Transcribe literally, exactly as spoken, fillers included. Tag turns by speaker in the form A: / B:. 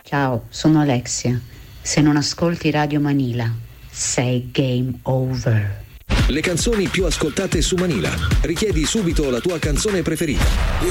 A: Ciao, sono Alexia. Se non ascolti Radio Manila, sei game over.
B: Le canzoni più ascoltate su Manila. Richiedi subito la tua canzone preferita.